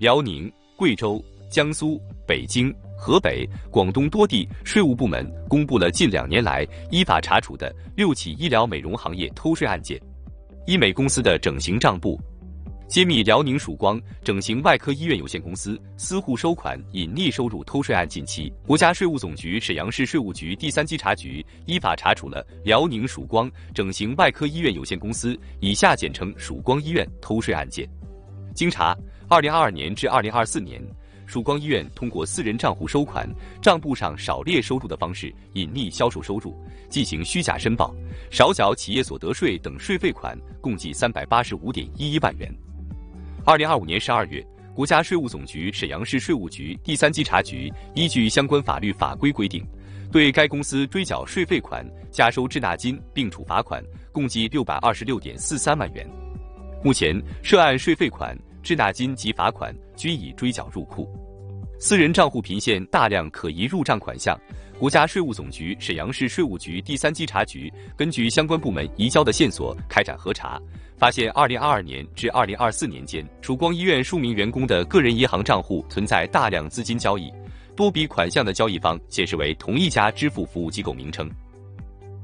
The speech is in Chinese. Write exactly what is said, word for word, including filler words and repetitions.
辽宁、贵州、江苏、北京、河北、广东多地税务部门公布了近两年来依法查处的六起医疗美容行业偷税案件。医美公司的整形账簿揭秘辽宁曙光整形外科医院有限公司私户收款隐匿收入偷税案。近期，国家税务总局沈阳市税务局第三稽查局依法查处了辽宁曙光整形外科医院有限公司（以下简称曙光医院）偷税案件。经查，二零二二年至二零二四年，曙光医院通过私人账户收款、账簿上少列收入的方式隐匿销售收入，进行虚假申报，少缴企业所得税等税费款共计三百八十五点一一万元。二零二五年十二月，国家税务总局沈阳市税务局第三稽查局依据相关法律法规规定，对该公司追缴税费款、加收滞纳金并处罚款，共计六百二十六点四三万元。目前，涉案税费款、滞纳金及罚款均已追缴入库。私人账户频现大量可疑入账款项，国家税务总局沈阳市税务局第三稽查局根据相关部门移交的线索开展核查，发现二零二二年至二零二四年间，曙光医院数名员工的个人银行账户存在大量资金交易，多笔款项的交易方显示为同一家支付服务机构名称。